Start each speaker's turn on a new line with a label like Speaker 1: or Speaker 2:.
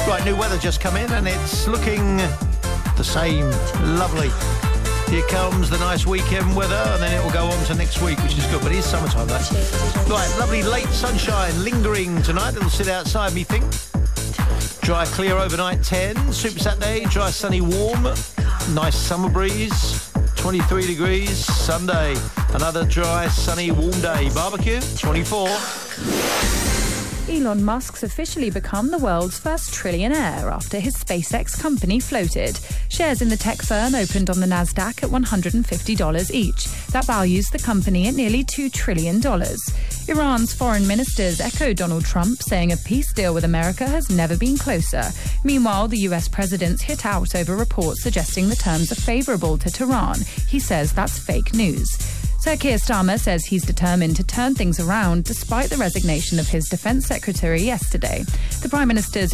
Speaker 1: Right, new weather just come in and it's looking the same. Lovely. Here comes the nice weekend weather and then it will go on to next week, which is good. But it is summertime, though. Right, lovely late sunshine lingering tonight. It'll sit outside, me think. Dry, clear overnight 10. Super Saturday, dry, sunny, warm. Nice summer breeze. 23 degrees. Sunday, another dry, sunny, warm day. Barbecue, 24.
Speaker 2: Elon Musk's officially become the world's first trillionaire after his SpaceX company floated. Shares in the tech firm opened on the Nasdaq at $150 each. That values the company at nearly $2 trillion. Iran's foreign ministers echoed Donald Trump, saying a peace deal with America has never been closer. Meanwhile, the US president's hit out over reports suggesting the terms are favourable to Tehran. He says that's fake news. Sir Keir Starmer says he's determined to turn things around despite the resignation of his defence secretary yesterday. The Prime Minister's